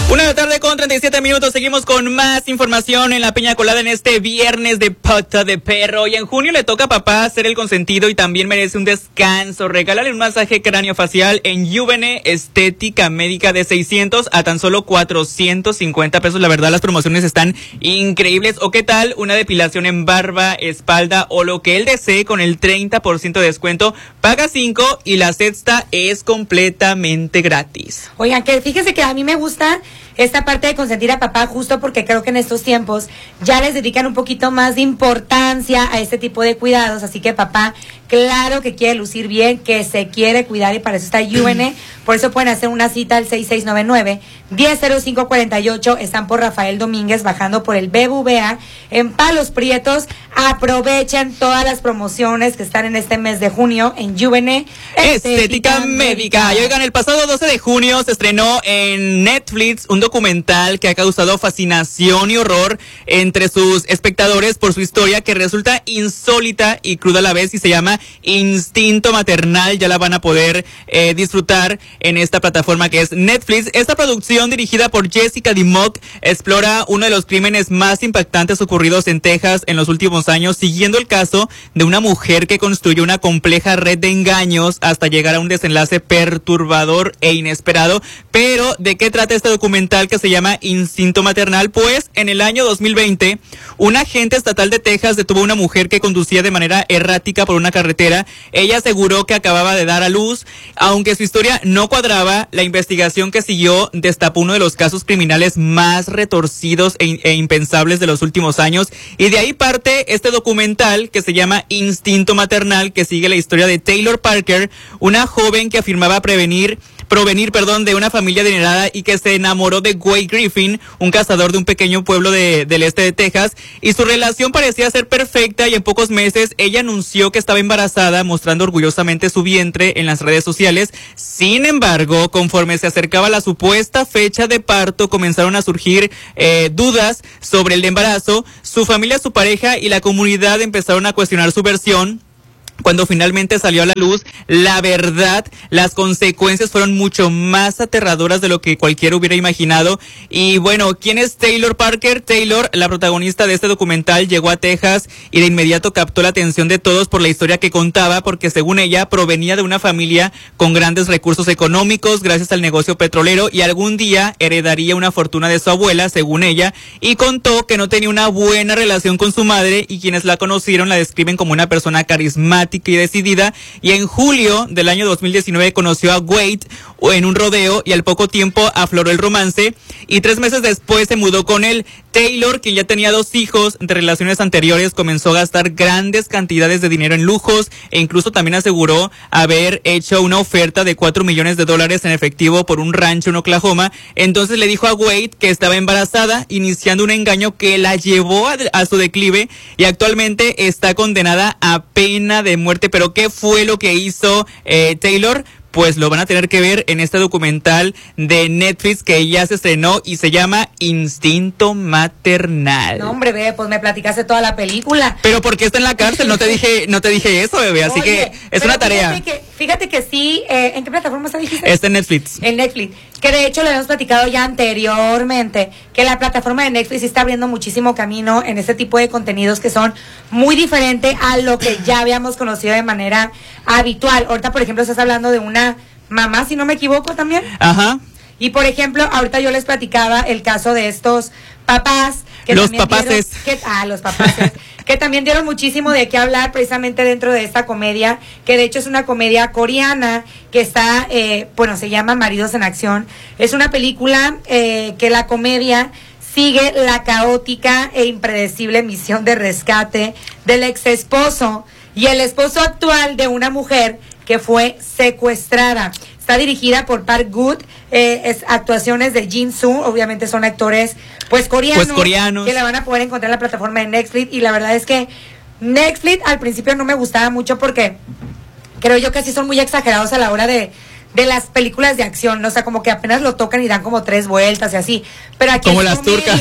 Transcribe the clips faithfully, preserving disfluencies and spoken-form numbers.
Una de la tarde con treinta y siete minutos, seguimos con más información en la Piña Colada en este viernes de pata de perro. Y en junio le toca a papá ser el consentido y también merece un descanso. Regálale un masaje craneofacial en Juvene Estética Médica de seiscientos a tan solo cuatrocientos cincuenta pesos. La verdad, las promociones están increíbles. O qué tal una depilación en barba, espalda o lo que él desee con el treinta por ciento de descuento. Paga cinco y la sexta es completamente gratis. Oigan, que fíjense que a mí me gusta esta parte de consentir a papá, justo porque creo que en estos tiempos ya les dedican un poquito más de importancia a este tipo de cuidados, así que papá, claro que quiere lucir bien, que se quiere cuidar y para eso está U N E, por eso pueden hacer una cita al seis seis nueve nueve, uno cero cero cinco cuatro ocho, están por Rafael Domínguez bajando por el B B V A en Palos Prietos. Aprovechen todas las promociones que están en este mes de junio en U N E Estética, Estética Médica. Y oigan, el pasado doce de junio se estrenó en Netflix un documental que ha causado fascinación y horror entre sus espectadores por su historia que resulta insólita y cruda a la vez y se llama Instinto Maternal. Ya la van a poder eh, disfrutar en esta plataforma que es Netflix. Esta producción, dirigida por Jessica Dimmock, explora uno de los crímenes más impactantes ocurridos en Texas en los últimos años, siguiendo el caso de una mujer que construyó una compleja red de engaños hasta llegar a un desenlace perturbador e inesperado. Pero, ¿de qué trata este documental que se llama Instinto Maternal? Pues, en el año dos mil veinte, un agente estatal de Texas detuvo a una mujer que conducía de manera errática por una carretera. Ella aseguró que acababa de dar a luz. Aunque su historia no cuadraba, la investigación que siguió destapó uno de los casos criminales más retorcidos e, e impensables de los últimos años. Y de ahí parte este documental que se llama Instinto Maternal, que sigue la historia de Taylor Parker, una joven que afirmaba prevenir provenir, perdón, de una familia adinerada y que se enamoró de Wade Griffin, un cazador de un pequeño pueblo de, del este de Texas, y su relación parecía ser perfecta y en pocos meses ella anunció que estaba embarazada, mostrando orgullosamente su vientre en las redes sociales. Sin embargo, conforme se acercaba la supuesta fecha de parto, comenzaron a surgir eh, dudas sobre el embarazo. Su familia, su pareja y la comunidad empezaron a cuestionar su versión. Cuando finalmente salió a la luz la verdad, las consecuencias fueron mucho más aterradoras de lo que cualquiera hubiera imaginado. Y bueno, ¿quién es Taylor Parker? Taylor, la protagonista de este documental, llegó a Texas y de inmediato captó la atención de todos por la historia que contaba, porque según ella provenía de una familia con grandes recursos económicos gracias al negocio petrolero y algún día heredaría una fortuna de su abuela, según ella, y contó que no tenía una buena relación con su madre y quienes la conocieron la describen como una persona carismática y decidida. Y en julio del año dos mil diecinueve conoció a Wade en un rodeo y al poco tiempo afloró el romance y tres meses después se mudó con él. Taylor, quien ya tenía dos hijos de relaciones anteriores, comenzó a gastar grandes cantidades de dinero en lujos e incluso también aseguró haber hecho una oferta de cuatro millones de dólares en efectivo por un rancho en Oklahoma. Entonces le dijo a Wade que estaba embarazada, iniciando un engaño que la llevó a, a su declive y actualmente está condenada a pena de muerte. Pero ¿qué fue lo que hizo eh, Taylor? Pues lo van a tener que ver en este documental de Netflix que ya se estrenó y se llama Instinto Maternal. No, hombre, bebé, pues me platicaste toda la película. Pero ¿por qué está en la cárcel? No te dije, no te dije eso, bebé, así Oye, que es una tarea. Fíjate que, fíjate que sí, eh, ¿en qué plataforma está dijiste? Está en Netflix. En Netflix, que de hecho lo habíamos platicado ya anteriormente, que la plataforma de Netflix está abriendo muchísimo camino en este tipo de contenidos que son muy diferentes a lo que ya habíamos conocido de manera habitual. Ahorita, por ejemplo, estás hablando de una mamá, si no me equivoco también. Ajá. Y por ejemplo, ahorita yo les platicaba el caso de estos papás. Que los también papaces. Dieron, que, ah, los papaces. que también dieron muchísimo de qué hablar precisamente dentro de esta comedia, que de hecho es una comedia coreana, que está, eh, bueno, se llama Maridos en Acción. Es una película eh, que la comedia sigue la caótica e impredecible misión de rescate del ex esposo y el esposo actual de una mujer que fue secuestrada. Está dirigida por Park Good, eh, es actuaciones de Jin Soo, obviamente son actores pues coreanos, pues coreanos, que la van a poder encontrar en la plataforma de Netflix. Y la verdad es que Netflix al principio no me gustaba mucho porque creo yo que sí son muy exagerados a la hora de de las películas de acción, ¿no? O sea, como que apenas lo tocan y dan como tres vueltas y así. Pero aquí como es las comedia, turcas.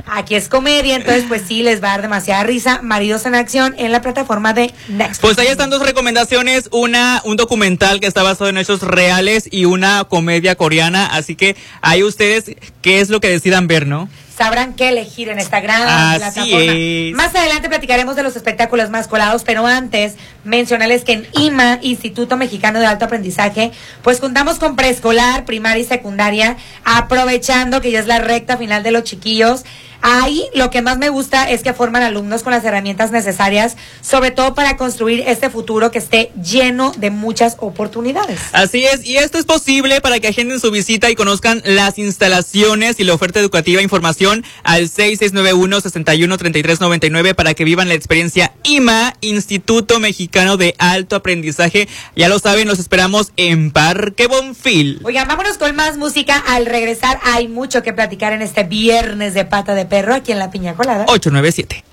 aquí es comedia, entonces pues sí les va a dar demasiada risa. Maridos en Acción en la plataforma de Netflix. Pues ahí están dos recomendaciones, una un documental que está basado en hechos reales y una comedia coreana, así que ahí ustedes qué es lo que decidan ver, ¿no? Sabrán qué elegir en esta gran Así plataforma. es. Más adelante platicaremos de los espectáculos más colados, pero antes mencionarles que en I M A, Instituto Mexicano de Alto Aprendizaje, pues contamos con preescolar, primaria y secundaria, aprovechando que ya es la recta final de los chiquillos. Ahí lo que más me gusta es que forman alumnos con las herramientas necesarias, sobre todo para construir este futuro que esté lleno de muchas oportunidades. Así es, y esto es posible para que agenden su visita y conozcan las instalaciones y la oferta educativa. Información al seis seis nueve uno, seis uno, tres tres nueve nueve para que vivan la experiencia I M A, Instituto Mexicano de Alto Aprendizaje. Ya lo saben, los esperamos en Parque Bonfil. Oigan, vámonos con más música. Al regresar hay mucho que platicar en este viernes de Pata de Perro aquí en La Piña Colada. ocho nueve siete.